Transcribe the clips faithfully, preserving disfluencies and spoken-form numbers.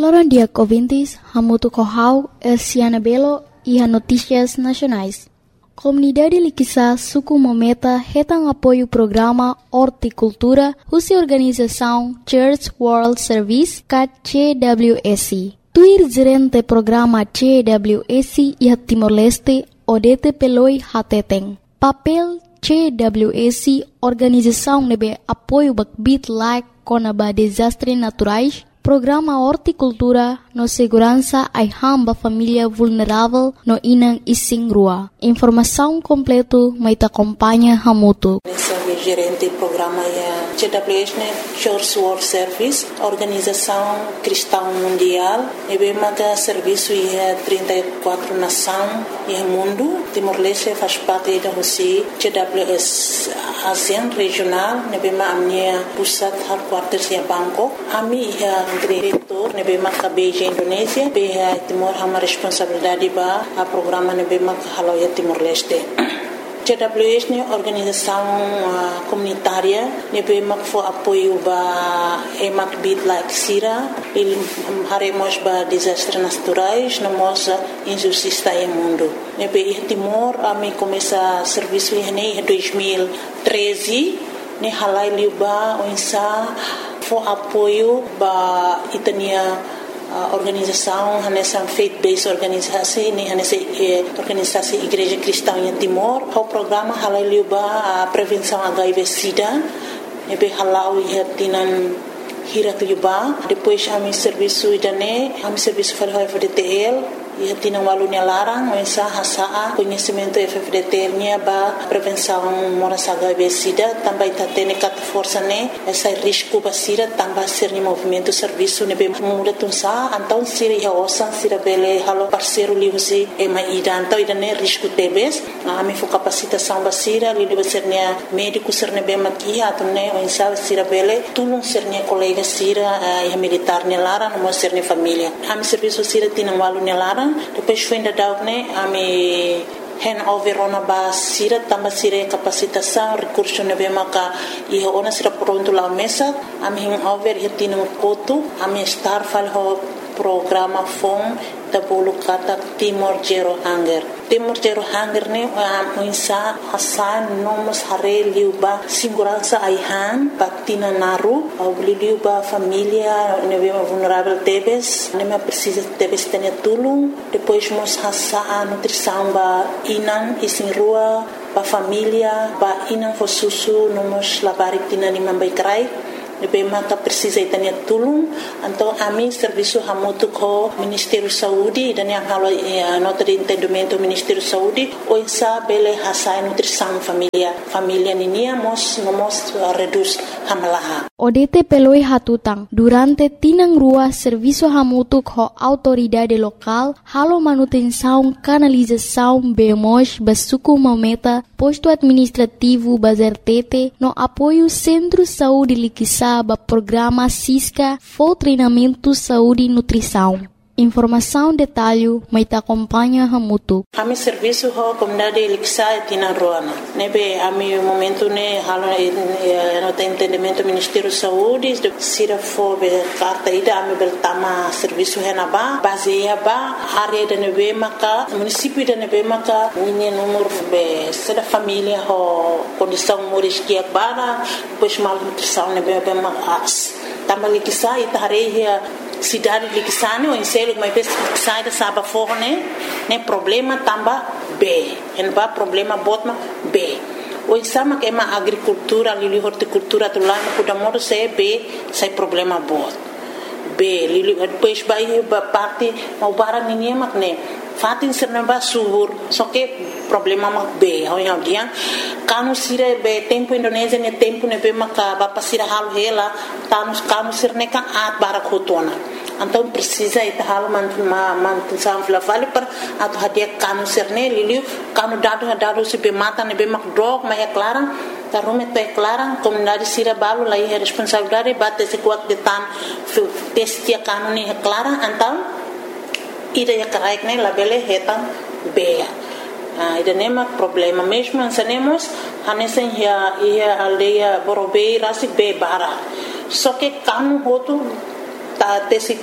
Loron dia ouvintes, Hamutu Kohau, Elsiana Belo e a Notícias Nacionais. Comunidade Liquissa Suku Mometa retam apoio o programa Horticultura, cuja organização Church World Service, C W S. Tuir gerente programa C W S e a Timor-Leste, Odete Peloi Hateteng. Papel C W S, organização nebe apoio bakbit like conaba desastres naturais, programa Horticultura no segurança ai hamba família vulnerável no inang ising rua. Informação completo mai ta acompanha Hamutu. Sou gerente do programa C W S, Church World Service, organização cristã mundial. E bem maga serviço em trinta e quatro nações no mundo. Timor-Leste faz parte da C W S ASEAN regional. E bem maga minha pusat headquarters em Bangkok. Ami é diretor, ne bem maga Beijing Indonésia. Bem Timor hama responsabilidade ba a programa ne bem maga haloia Timor-Leste. C W S é organização uh, comunitária, ne bem maga for apoio ba emak bit like sira, il haremos ba desastres naturais, no moça injustiça em mundo. Ne bem Timor a me começa serviço em dois mil e treze, ne halai liuba onsa for apoio ba itania uh, organização nessa faith-based organização ne nessa eh, organização Igreja Cristã em Timor. O programa halai liuba a prevenção H I V/SIDA, ne be halau ia tinan hirat liuba. Depois a mi serviço idane, a mi serviço para F D T L e tinha um aluno larang mensa hasa conhecimento F D T L nya ba prevenção moras H I V/SIDA também tá tendo cat força né essa risco basira também ser ni movimento serviço ne be muda tunsa então sira ya osan sira bele halo parceiro liusi e mai ida então ida ne risco tebes a mi fo capacitação basira li de ser ne médico ser ne be makia to ne mensa sira bele tulung ser ne colega sira e militar ne larang mo ser ne família a mi serviço sira tinha um aluno larang. Depois foi ainda dar né a me handover ona ba sira tamba sira capacitação recurso ne be maka e ona sira pronto lá mesa a me handover e tinha um coto a me estar fal ho programa fom da bolo kata Timor Zero Hunger. Timor Zero Hunger ne a insa hasan nomos hare liuba segurança aihan patina naru au liuba família ne be vulnerável tebes ne me precisa tebes tenha tulung depois mos hasa a nutrição ba inan isin rua ba família ba inan fo susu nomos labarik tina ni mambai krai ne be maka precisa itania tulung então a mim serviço hamutu ko Ministério Saúde dan yang halo eh, nota de entendimento Ministério Saúde o insa bele hasa nutrição família família ninia mos nomos uh, reduz hamalaha. Odete peloi hatutang durante tinang rua serviço hamutu ko autoridade local halo manutenção canalização bemos basuku mometa posto administrativo bazertete no apoio Centro Saúde Liquissa ba programa Cisca for treinamento saúde e nutrição. Informação detalhe mai ta acompanha Hamutu. A mi serviço ho comunidade Liquissa tina roana. Nebe a mi momento ne halo no entendimento Ministério Saúde de sira fo be carta ida a mi beltama serviço henaba baseia ba área de nebe maka município de nebe maka ninha número be sera família ho condição moris que bara depois mal nutrição nebe be mas tamba Liquissa itareia cidade Liquissa o enselo mas pes sai da saba forne ne problema tamba B en ba problema botma B o insama que é uma agricultura ali horticultura do lá no Kudamoro se B sai problema bot B li depois vai ba parte mau barang ninguém mak ne fatin sernamba subur só que problema mak B ho yang dia kanu sire be tempo Indonésia ne tempo ne be maka ba pasira hal hela tanus kanu sirne ka at barakotona então precisa ita hal man man sam vale per atau hadia kanu sirne liliu kanu dado dado se be mata ne be mak drog ma é clara ta rume te clara comunidade sira balu lai é responsabilidade bate se kuat de tan testia kanu ne é clara então ida ya karaik ne labele hetan be ah ida nema problema mesmo ansanemos hanesen ya ia aldeia borobei rasi be bara só que kanu hotu ta tesi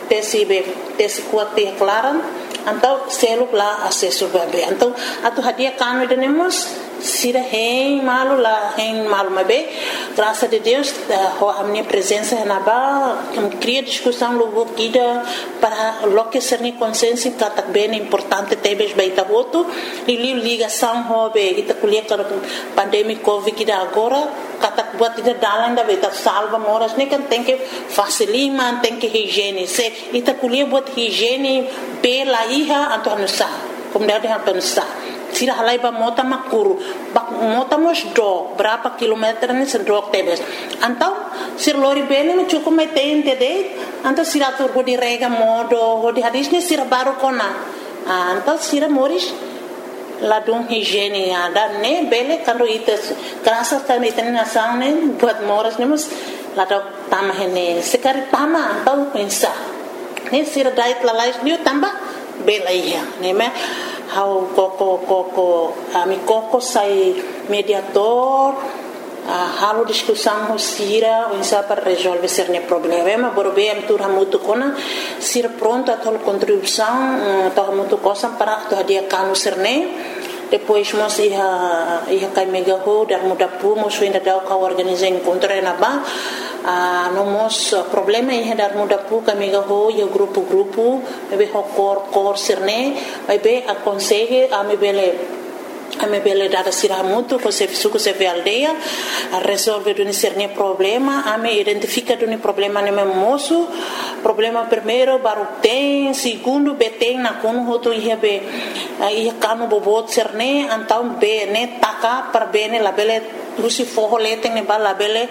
tesi be tesi kuat te klaran então selo lá acesso bebê então atu hadia kanu denemos sira hein malu lá hein malu mabe graças a Deus a minha presença na ba cria discussão logo kida para loque ser ni consciência que bem importante tebes baita voto e ligação hobe ita kuliah para pandemia covid kida agora kata buat ita dalan da beta salva moras ni kan tem que facilitar tem que higiene se ita kuliah buat higiene pela iha atau nusa kemudian atau nusa sira halai ba mota makuru bak mota mos do berapa kilometer ni sedok tebes antau sir lori bene ni cukup metente de antau sira tur di rega modo di hadis ni sira baru kona antau sira moris ladung higiene ada ne bele kalau itu kerasa kan itu nasang ne buat moras ni mus ladok tamah ini sekali tamah antau pensa ni sira dait lalais ni tambah bela iya ne me how koko koko ami koko sai mediator uh, halo discussão sira unsa para resolver cerne problema borbe am tur hamutu kona sira pronto a tol contribuição to hamutu cosa para to dia kanu cerne depois mos ia ia kai mega ho dar muda pu mos ainda dau ka organizar encontro na ba a uh, nomos uh, problema ia dar muda pu ka mega ho ia grupo grupo be ho cor cor cerne vai be aconselhe a me bele a me bele dada sira muito com se suco se ve aldeia a resolver do cerne problema a me identifica do problema no meu moço problema primeiro baru tem segundo be tem na kono hoto ia be ia kanu bobot cerne então be ne taka para bene la bele Rusi forro lete ne bala bele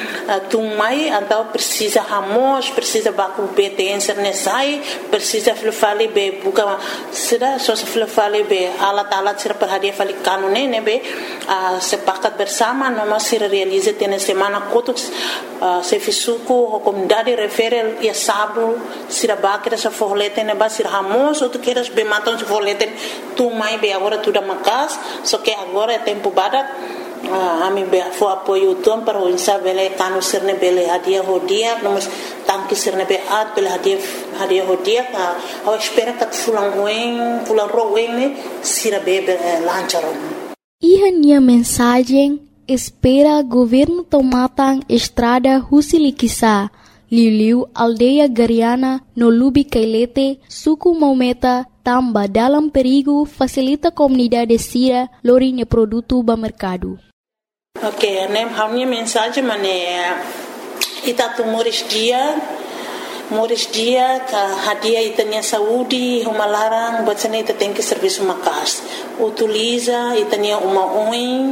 tumai então precisa ramos precisa baku betência nesai precisa flufali be buka sida só se flufali be ala tala sira para dia fali kanune ne be sepakat bersama noma sira realiza tene semana kotuk se fisuku comunidade refere ia sábado sira bakira sa forro lete ne ba sira ramos ou tu queres be matam se forro lete tumai be agora tudo macas só que agora é tempo badak a mim be fo apoio tom para o insa bele kanu serne bele hadia hodia nomos tanki serne be at bele hadia hadia hodia a espera que fulan ruim fulan ruim ne sira bebe lancharon Iha nia mensagem espera governo tomatang estrada Husilikisa Liu aldeia Gariana no Lubi Kailete suku Maumeta tamba dalam perigo facilita comunidade sira lorinya produto ba mercado. Ok, né? A minha mensagem é ita tu moris dia, moris dia que hadia itanya saúde, uma larang, bacana ita tem que serviço makas. Utiliza itanya uma oi,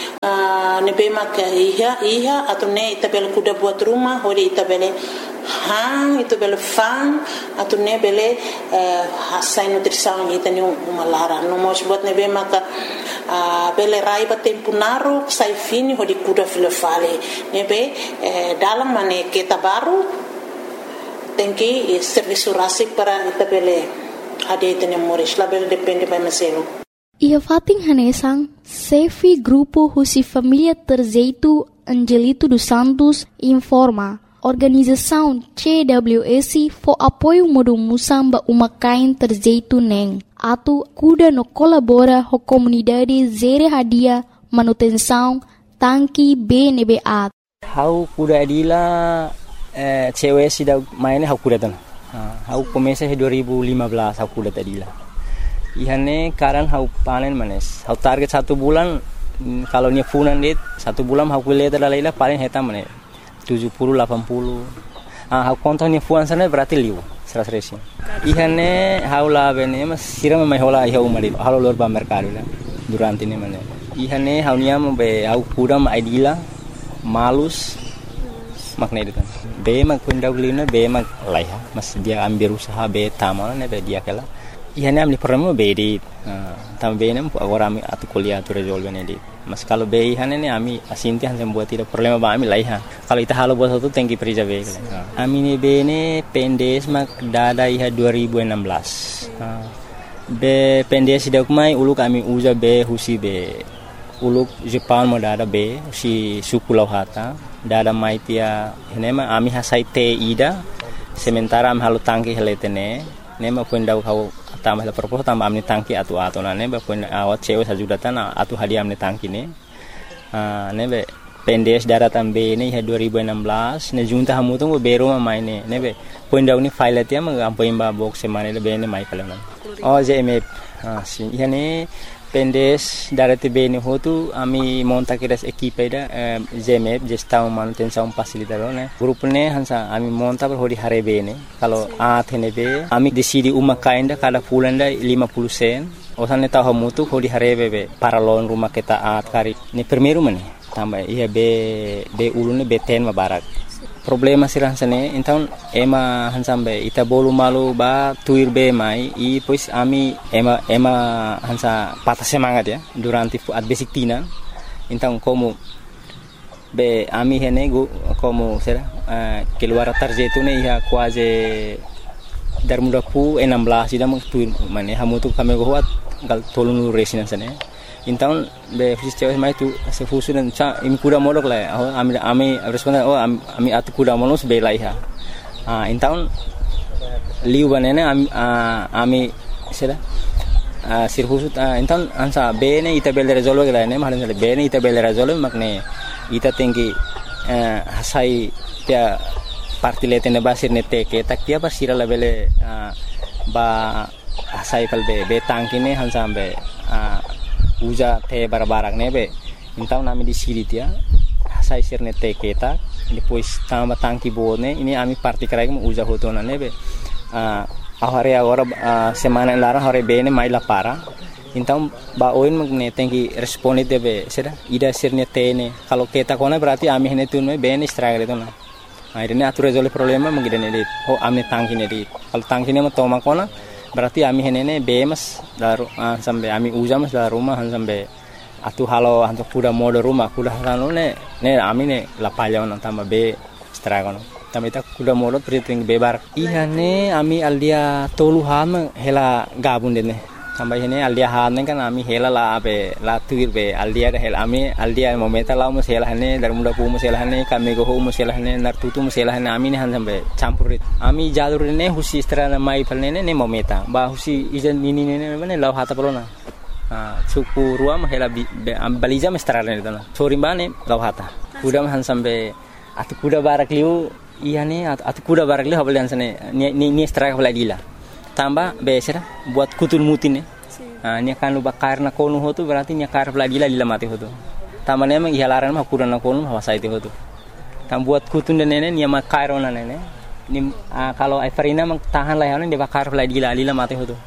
nebema que ia ia atau ne ita bela kuda buat rumah, hori ita bela hang itu bela fang atau ne bela hasai nutrição itanya uma larang. No mos buat nebema que a bele raiba tempo naru sai fini hodi kuda filofale nebe dalam mane kita baru tem que serviço rasi para ita bele ade tene moris la bele depende by meselo ia fating hanesang Sefi grupo Husi Família Terzeitu Angelito dos Santos informa organização C W S for apoio modo musamba uma kain Terzeitu neng atu kuda no colabora ho comunidade zere hadia manutenção tanki B N B A. Hau kuda adila eh, C W S da mainnya hau kuda tan. Hau komesa he dua ribu lima belas hau kuda adila. Ihane karan hau panen manes. Hau target satu bulan kalau nya funan dit satu bulan hau kuliah tadalaila paling heta manes tujuh puluh delapan puluh. Ah hau kontak nya fuan sana berarti liu. Serasi. Ihane haula bene mas sira mai hola iha umari halo lor ba mercado la durante ni mane ihane haunia mo be au kuda ma idila malus makna itu kan be mak kundaulina be mak laiha mas dia ambil usaha be tamana ne be dia kala ihane amni problema be di tam be nem agora ami atu kuliah tu resolve ne di mas kalau be ihane ne ami asinti han buat tidak problema ba ami laiha kalau ita halo buat satu tengki perija be ami ne be ne pendes mak dada iha dua ribu enam belas be pendes dak mai uluk ami uza be husi be uluk Jepang mo dada be si suku lauhata dada mai tia hinema ami hasai te ida sementara am halo tangki heletene ne ma pun dau kau tambah la propos tambah amni tangki atu atu na ne ba pun awat cewek sajudatan atu hadiah amni tangki ne ah ne be pendes daratan be ne ha dua ribu enam belas ne junta hamu tu bero ma mai ne ne be pun dau ni file tia ma ampo imba box semane le be ne mai kala na oh J M F ah si yani pendes darati be ne hotu ami monta kiras equipe da J M F gestão manutenção facilitador ne grupo ne hansa ami monta per hodi hare be ne kalau a thene be ami decidi uma kainda kada pulanda lima puluh sen osane tahu mutu hodi hare be be paralon rumah kita at kari ne primeiro mane tambah iya be be ulune be ten ma barak problema sirah sane então ema hansambe ita bolu malu ba tuir be mai i pois ami ema ema hansa patah semangat ya durante at basic tina então como be ami hene go como será uh, keluar tarjetu ne ia quase dar muda pu enam belas ida meng tuir mane hamu tu kami go wat gal tolunu resina sane então be fiz cewek mai tu se fusu dan cha imi kuda modok la oh ami ami responden oh ami atu kuda monos be lai ha ah então liu banene ami ami sera ah sir fusu então ansa be ne ita bel resolve la ne mahalan be ne ita bel resolve makne ita tinggi hasai tia parti letene basir ne teke tak tia basira la bele ba hasai kal be be tangkine hansa be uja te barbarak nebe então nami di siri tia sai sirne te keta depois tamba tangki bone ini ami parti krai mo uja hotona nebe a ahare agora semana lara hore bene mai la para então ba oin magne tengi responde debe sera ida sirne tene kalau keta kona berarti ami hene tunme bene struggle itu na akhirnya atu resolve problema mengidane dit oh ami tangki ne dit kalau tangki ne mo toma kona berarti ami henene bemas daru uh, sampai ami uja mas daru rumah sampai atu halo hantu kuda mode rumah kuda halo ne ne ami ne lapalya on tamba be stragono tamba ita kuda mode priting bebar iya ne ami aldia tolu ham hela gabun dene tamba hene aldia han kan ami hela la be la tuir be aldia da hela ami aldia momenta la mo hela hane dar muda pu mo hela hane kami go ho mo hela hane nar tutu mo hela hane ami ne han sampai campurit ami jalur ne husi strana mai palne ne momenta ba husi ijan nini ne ne la hata polona ah suku ruam hela baliza me strana ne dana sori bane la hata kuda han sampai atu kuda barak liu iya ne atu kuda barak liu habal sane ni ni straka pala dila tambah besera buat kutul mutin ne ah nya kan luba karna konu hotu berarti nya kar pala dila dila mati hotu tambah ne mang ihalaran mah kuda na konu hawasa itu hotu tam buat kutun de nene nya ma kairona nene ni ah, kalau Aifarina mang tahan lah ne de bakar pala dila dila mati hotu.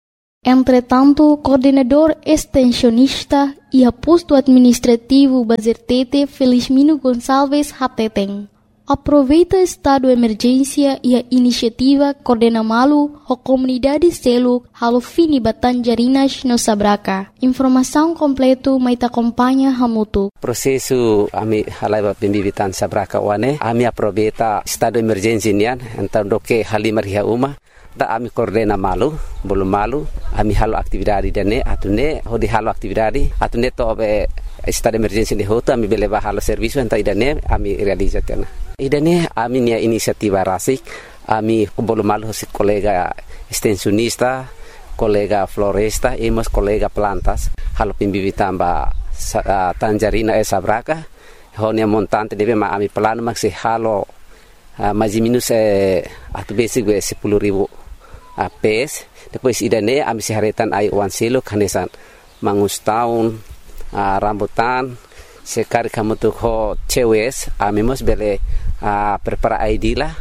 Entretanto, coordenador extensionista e posto administrativo Bazertete Felizmino Gonçalves Hateteng aproveita estado de emergência e a iniciativa coordena malu a comunidade selo halo fini Batanjarinas no Sabraca. Informação completo mai te acompanha hamutu. Processo ami halaiba pembibitan Sabraca wane ami aproveita estado de emergência nian então do que halimar ria uma da ami coordena malu belum malu ami halo aktividade dane atune hodi halo aktividade atune to be estado de emergência de hoto ami beleva halo serviço enta idane ami realizatena idane ami nia inisiativa rasik ami belum malu hosi kolega extensionista kolega floresta e mas kolega plantas halo pimbibitan ba uh, Tanjarina e Sabraca honia montante deve ma ami plano maxi halo uh, mais minus eh, atu basic we sepuluh ribu uh, pes depois idane ami siharetan ai wan silo kanesan mangus tahun uh, rambutan sekali kamu tuh ho cewes ami mos bele uh, prepara I D lah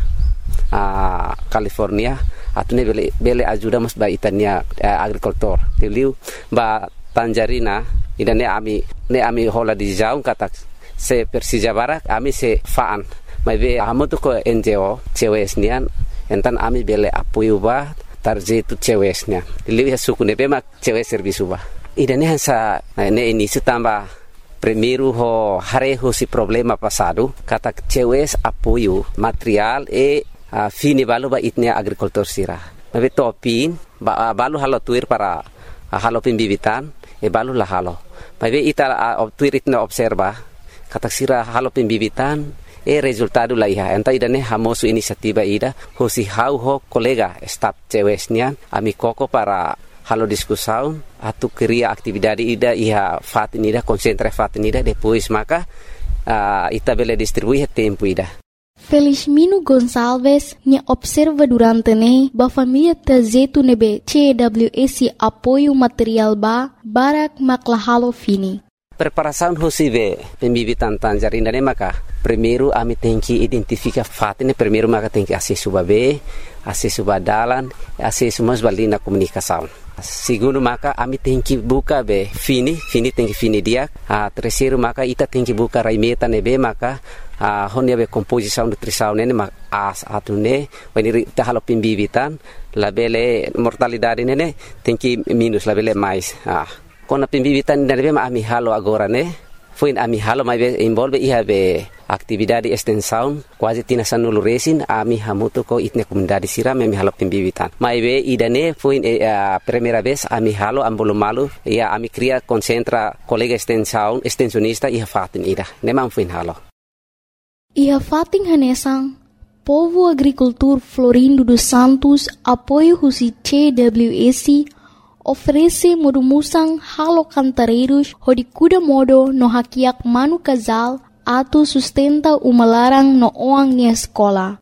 uh, California atune bele bele ajuda mas ba itania uh, agricultor tiliu ba Tanjarina idane ami ne ami hola di jaung katak se Persija Barak ami se faan mai be amu tu ko N G O cewes nian entan ami bele apoio ba tarjetu cewes nian lihat suku ne be mak cewes servisu ba idane hansa ne ini setamba primeiro ho hareho si problema passado katak cewes apoio material e uh, fini balu ba itnia agricultor sira mai be topin ba balu halo tuir para uh, halo pembibitan e balu la halo mai be ita uh, tuir itna observa katak sira halo pembibitan e resultado la iha enta idane hamosu inisiativa ida hosi hau ho kolega staf cewesnya ami koko para halo diskusão atu queria atividade ida iha fatin ida concentra fatin ida depois maka uh, ita bele distribuir tempo ida. Felizmino Gonçalves nya observa durante ne ba família trajeto nebe C W S apoio material ba barak maklahalo fini. Preparação hosive pembibitan tanjarinda ne maka primeiro ami tem que identificar fatine primeiro maka tem que acesso babe acesso badalan acesso mas balina comunicação. Segundo maka ami tem que buka be fini fini tem que fini dia a terceiro maka ita tem que buka raimeta nebe maka a honia be composição nutrição nene mak as atune when ta halo pembibitan labele mortalidade nene tem que minus labele mais ah kona pembibitan nebe ma ami halo agora ne foi ami halo mai be involve iha be atividade extensão quase tina sanulu resin ami hamuto ko itne comunidade siram ami halo pembibitan mai be idane foi a primeira vez ami halo ambolo malu ia ami cria concentra colega extensão extensionista iha fatin ida nemam foi halo Iha fatin hanesang Povo Agricultor Florindo dos Santos apoio husi C W S oferece modumusang halo cantareiros hodi kuda modo no hakiak manu casal atu sustenta umalarang no oang ni escola.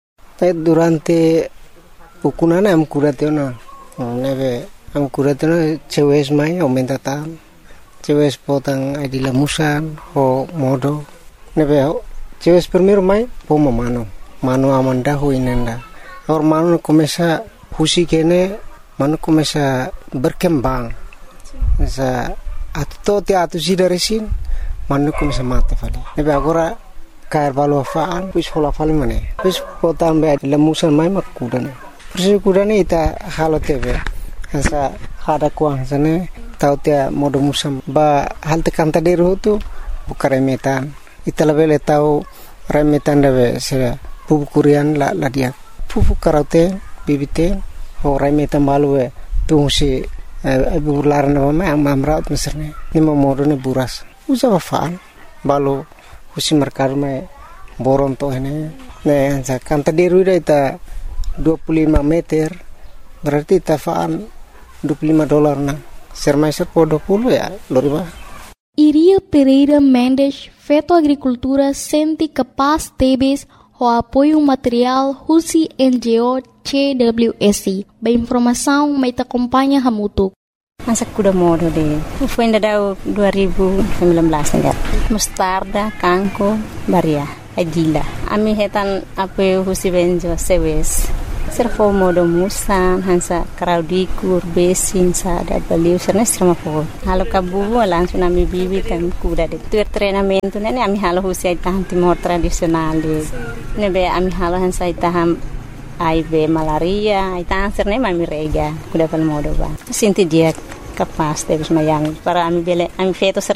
Durante ukunana am kuratena neve am kuratena cewes mai aumenta tan cewes potang adila musan ho modo neve cewes primeiro mai poma mano mano amanda ho inenda or mano começa husi kene mano começa berkembang sa atto te atu sidaresin mano começa mate fali nebe agora cair valo faan pus hola fali mane pus potam be lemusan mai makudane persi kudane ita halo tebe sa hada kuang sane tau te modo musam ba halte kanta deru tu bukare metan ita lebele tau remetan debe se pupu kurian la la dia pupu karaute bibite ho remetan balue tu si ibu laran ma amrat meserne ni modo ne buras usa faan balu husi merkar me boron to hene ne sa kanta deru ita dua puluh lima meter berarti ita faan dua puluh lima dolar na sermai serpo dua puluh ya loriba. Iria Pereira Mendes, Feto Agricultura, sente capaz tebes o apoio material Husi N G O C W S. Ba informação mai te acompanha hamutuk. Masa kuda modo de. Foi ainda dua ribu sembilan belas ya. Mustarda, kanko, baria, adila. Ami hetan apoio Husi N G O C W S. Servo modo musan hansa kraudikur besin sa da baliu serna serma po halo kabubu langsung ami bibi kan kuda de tu treinamento nene ami halo husi taham timor tradisional de nebe ami halo hansa taham I V malaria itang serne mami rega kuda pal modo ba sinti dia kapas de mayang para ami bele ami feto